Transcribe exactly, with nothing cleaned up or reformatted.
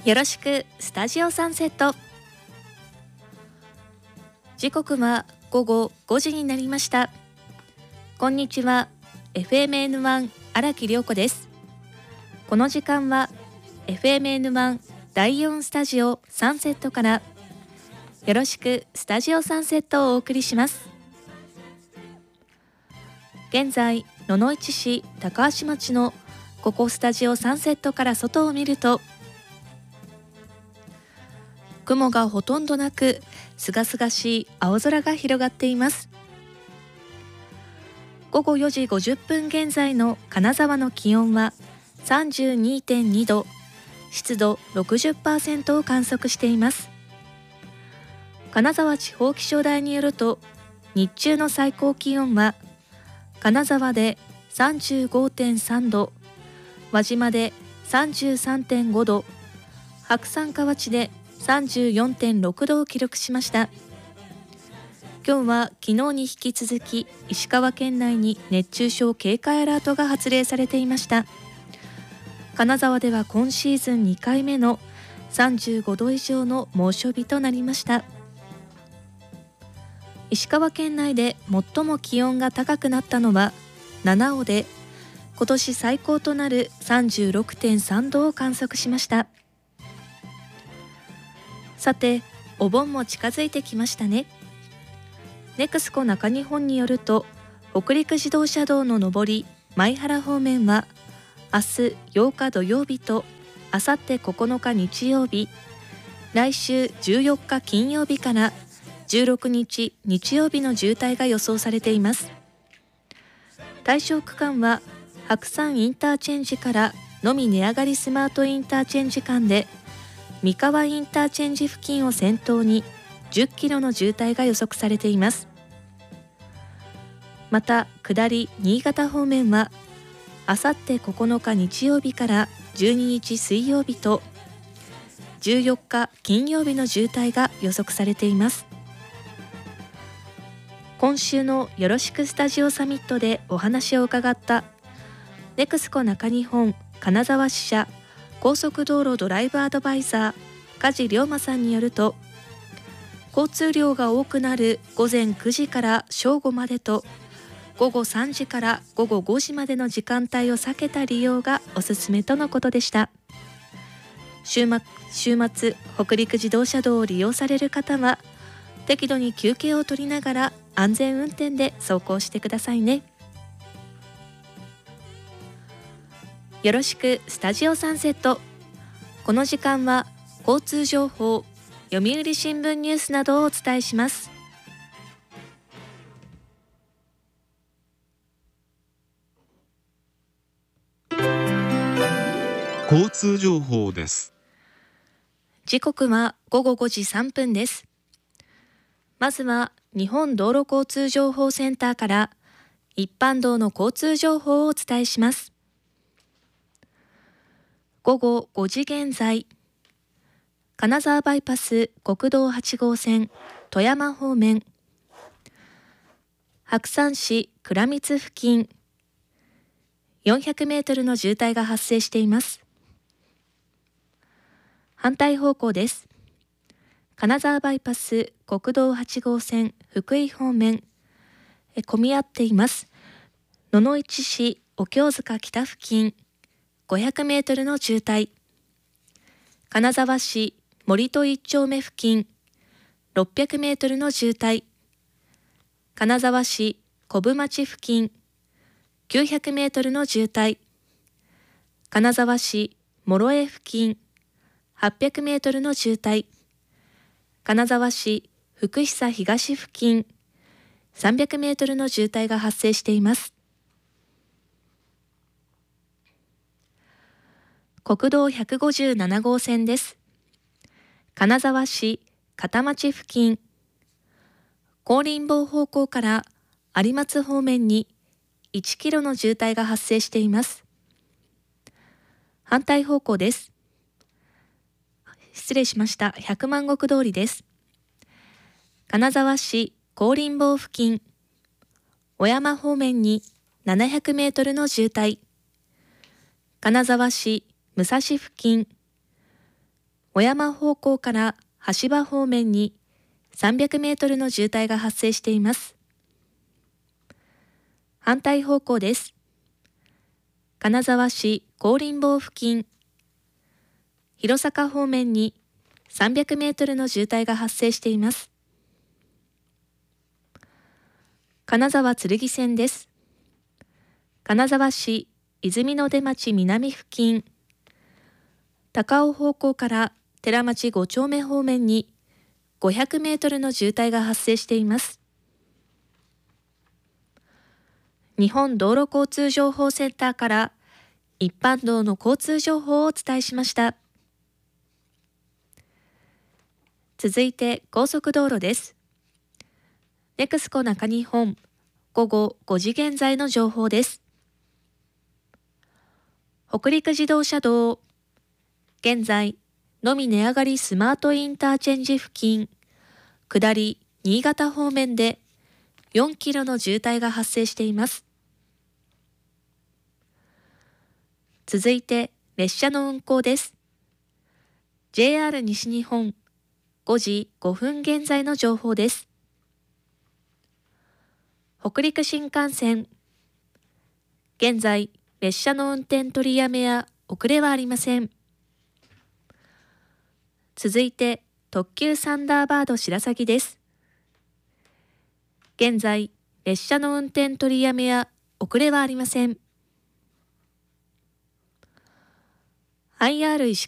よろしくスタジオサンセット。時刻はごごごじになりました。こんにちは。 エフエムエヌワン 荒木涼子です。この時間は エフエムエヌワン だいよんスタジオサンセットからよろしくスタジオサンセットをお送りします。現在野々市市高橋町のここスタジオサンセットから外を見ると、雲がほとんどなくすがすがしい青空が広がっています。ごごよじごじゅっぷん現在の金沢の気温は さんじゅうにてんにど、湿度 ろくじゅっパーセント を観測しています。金沢地方気象台によると、日中の最高気温は金沢で さんじゅうごてんさんど、輪島で さんじゅうさんてんごど、白山河内で さんじゅうよんてんろくどを記録しました。今日は昨日に引き続き石川県内に熱中症警戒アラートが発令されていました。金沢では今シーズンにかいめのさんじゅうごど以上の猛暑日となりました。石川県内で最も気温が高くなったのは七尾で、今年最高となる さんじゅうろくてんさんどを観測しました。さて、お盆も近づいてきましたね。ネクスコ中日本によると、北陸自動車道の上り舞原方面は明日ようか土曜日とあさってここのか日曜日、来週じゅうよっか金曜日からじゅうろくにち日曜日の渋滞が予想されています。対象区間は白山インターチェンジからのみ値上がりスマートインターチェンジ間で、三河インターチェンジ付近を先頭にじゅっキロの渋滞が予測されています。また下り新潟方面はあさってここのか日曜日からじゅうににち水曜日とじゅうよっか金曜日の渋滞が予測されています。今週のよろしくスタジオサミットでお話を伺ったネクスコ中日本金沢支社高速道路ドライブアドバイザー梶良馬さんによると、交通量が多くなるごぜんくじから正午までとごごさんじからごごごじまでの時間帯を避けた利用がおすすめとのことでした。週末、週末北陸自動車道を利用される方は適度に休憩を取りながら安全運転で走行してくださいね。よろしくスタジオサンセット。この時間は交通情報、読売新聞ニュースなどをお伝えします。 交通情報です。 時刻はごごごじさんぷんです。まずは日本道路交通情報センターから一般道の交通情報をお伝えします。ごごごじ現在、金沢バイパス国道はちごうせん富山方面、白山市倉光付近よんひゃくメートルの渋滞が発生しています。反対方向です。金沢バイパス国道はちごうせん福井方面、え混み合っています。野々市市お経塚北付近ごひゃくメートルの渋滞、金沢市森戸一丁目付近ろっぴゃくメートルの渋滞、金沢市小部町付近きゅうひゃくメートルの渋滞、金沢市諸江付近はっぴゃくメートルの渋滞、金沢市福久東付近さんびゃくメートルの渋滞が発生しています。国道ひゃくごじゅうななごうせんです。金沢市片町付近、高林坊方向から有松方面にいちキロの渋滞が発生しています。反対方向です。失礼しました。百万石通りです。金沢市高林坊付近、小山方面にななひゃくメートルの渋滞、金沢市武蔵付近小山方向から橋場方面にさんびゃくメートルの渋滞が発生しています。反対方向です。金沢市高林坊付近、弘坂方面にさんびゃくメートルの渋滞が発生しています。金沢剣線です。金沢市泉の出町南付近、高尾方向から寺町ご丁目方面にごひゃくメートルの渋滞が発生しています。日本道路交通情報センターから一般道の交通情報をお伝えしました。続いて高速道路です。ネクスコ中日本午後ごじ現在の情報です。北陸自動車道、現在のみ値上がりスマートインターチェンジ付近、下り新潟方面でよんキロの渋滞が発生しています。続いて列車の運行です。ジェイアール 西日本ごじごふん現在の情報です。北陸新幹線、現在列車の運転取りやめや遅れはありません。続いて特急サンダーバード白鷺です。現在列車の運転取りやめや遅れはありません。アイアール 石